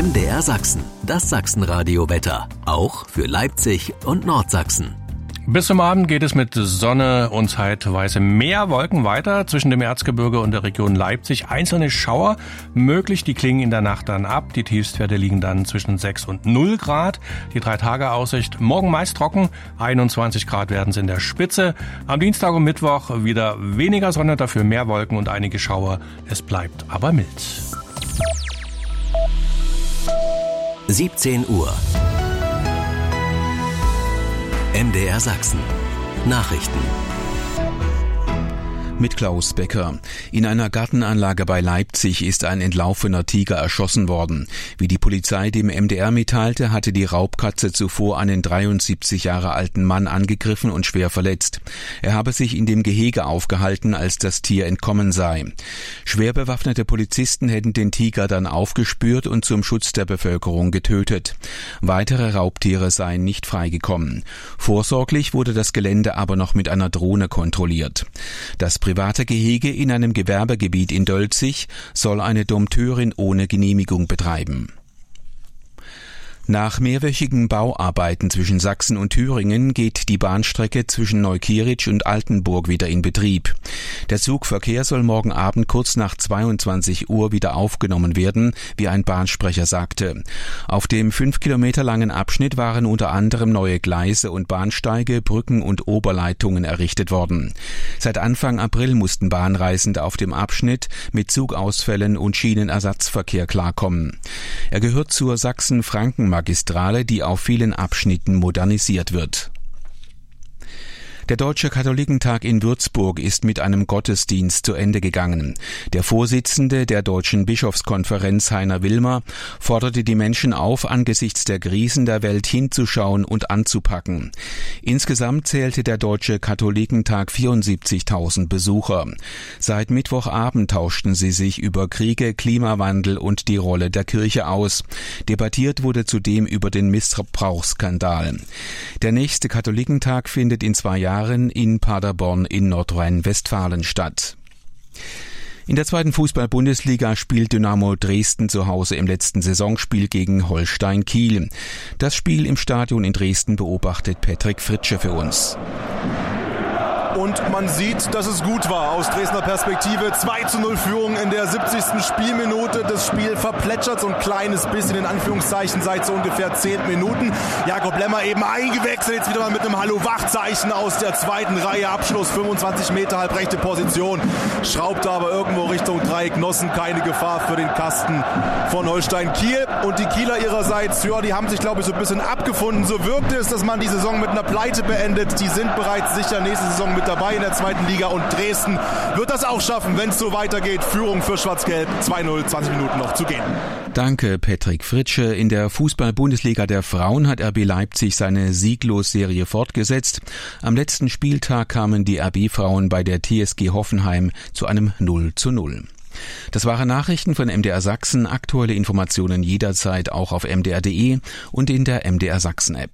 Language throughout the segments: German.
MDR Sachsen, das Sachsenradio-Wetter. Auch für Leipzig und Nordsachsen. Bis zum Abend geht es mit Sonne und zeitweise mehr Wolken weiter zwischen dem Erzgebirge und der Region Leipzig. Einzelne Schauer möglich, die klingen in der Nacht dann ab. Die Tiefstwerte liegen dann zwischen 6 und 0 Grad. Die 3-Tage-Aussicht, morgen meist trocken, 21 Grad werden es in der Spitze. Am Dienstag und Mittwoch wieder weniger Sonne, dafür mehr Wolken und einige Schauer. Es bleibt aber mild. 17 Uhr. MDR Sachsen. Nachrichten. Mit Klaus Becker. In einer Gartenanlage bei Leipzig ist ein entlaufener Tiger erschossen worden. Wie die Polizei dem MDR mitteilte, hatte die Raubkatze zuvor einen 73 Jahre alten Mann angegriffen und schwer verletzt. Er habe sich in dem Gehege aufgehalten, als das Tier entkommen sei. Schwer bewaffnete Polizisten hätten den Tiger dann aufgespürt und zum Schutz der Bevölkerung getötet. Weitere Raubtiere seien nicht freigekommen. Vorsorglich wurde das Gelände aber noch mit einer Drohne kontrolliert. Das private Gehege in einem Gewerbegebiet in Dölzig soll eine Dompteurin ohne Genehmigung betreiben. Nach mehrwöchigen Bauarbeiten zwischen Sachsen und Thüringen geht die Bahnstrecke zwischen Neukirch und Altenburg wieder in Betrieb. Der Zugverkehr soll morgen Abend kurz nach 22 Uhr wieder aufgenommen werden, wie ein Bahnsprecher sagte. Auf dem 5 Kilometer langen Abschnitt waren unter anderem neue Gleise und Bahnsteige, Brücken und Oberleitungen errichtet worden. Seit Anfang April mussten Bahnreisende auf dem Abschnitt mit Zugausfällen und Schienenersatzverkehr klarkommen. Er gehört zur Sachsen-Franken-Magistrale, die auf vielen Abschnitten modernisiert wird. Der Deutsche Katholikentag in Würzburg ist mit einem Gottesdienst zu Ende gegangen. Der Vorsitzende der Deutschen Bischofskonferenz, Heiner Wilmer, forderte die Menschen auf, angesichts der Krisen der Welt hinzuschauen und anzupacken. Insgesamt zählte der Deutsche Katholikentag 74.000 Besucher. Seit Mittwochabend tauschten sie sich über Kriege, Klimawandel und die Rolle der Kirche aus. Debattiert wurde zudem über den Missbrauchsskandal. Der nächste Katholikentag findet in 2 Jahren in Paderborn in Nordrhein-Westfalen statt. In der 2. Fußball-Bundesliga spielt Dynamo Dresden zu Hause im letzten Saisonspiel gegen Holstein Kiel. Das Spiel im Stadion in Dresden beobachtet Patrick Fritsche für uns. Und man sieht, dass es gut war aus Dresdner Perspektive. 2:0 Führung in der 70. Spielminute. Das Spiel verplätschert so ein kleines bisschen in Anführungszeichen seit so ungefähr 10 Minuten. Jakob Lemmer eben eingewechselt, jetzt wieder mal mit einem Hallo-Wach-Zeichen aus der 2. Reihe. Abschluss 25 Meter, halbrechte Position. Schraubt aber irgendwo Richtung Dreieck. Nossen, keine Gefahr für den Kasten von Holstein Kiel. Und die Kieler ihrerseits, ja, die haben sich, glaube ich, so ein bisschen abgefunden. So wirkt es, dass man die Saison mit einer Pleite beendet. Die sind bereits sicher nächste Saison mit dabei in der 2. Liga und Dresden wird das auch schaffen, wenn es so weitergeht. Führung für Schwarz-Gelb, 2:0, 20 Minuten noch zu gehen. Danke, Patrick Fritsche. In der Fußball-Bundesliga der Frauen hat RB Leipzig seine Sieglos-Serie fortgesetzt. Am letzten Spieltag kamen die RB-Frauen bei der TSG Hoffenheim zu einem 0:0. Das waren Nachrichten von MDR Sachsen. Aktuelle Informationen jederzeit auch auf mdr.de und in der MDR Sachsen-App.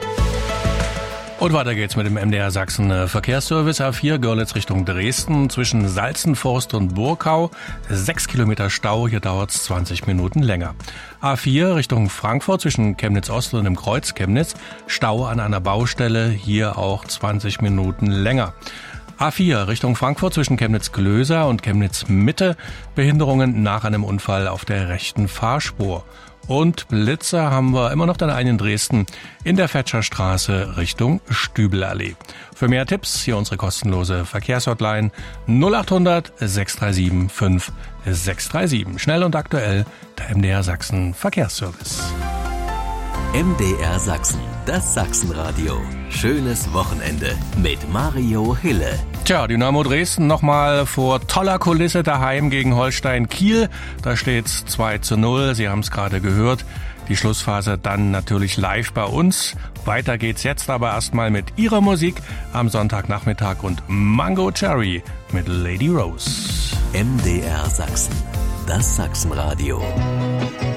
Und weiter geht's mit dem MDR Sachsen Verkehrsservice. A4 Görlitz Richtung Dresden zwischen Salzenforst und Burkau. 6 Kilometer Stau, hier dauert's 20 Minuten länger. A4 Richtung Frankfurt zwischen Chemnitz Ost und dem Kreuz Chemnitz. Stau an einer Baustelle, hier auch 20 Minuten länger. A4 Richtung Frankfurt zwischen Chemnitz-Klöser und Chemnitz-Mitte. Behinderungen nach einem Unfall auf der rechten Fahrspur. Und Blitzer haben wir immer noch den einen in Dresden in der Fetscherstraße Richtung Stübelallee. Für mehr Tipps hier unsere kostenlose Verkehrshotline 0800 637 5637. Schnell und aktuell der MDR Sachsen Verkehrsservice. MDR Sachsen, das Sachsenradio. Schönes Wochenende mit Mario Hille. Tja, Dynamo Dresden nochmal vor toller Kulisse daheim gegen Holstein Kiel. Da steht's 2:0. Sie haben es gerade gehört. Die Schlussphase dann natürlich live bei uns. Weiter geht's jetzt aber erstmal mit ihrer Musik am Sonntagnachmittag und Mango Cherry mit Lady Rose. MDR Sachsen, das Sachsenradio.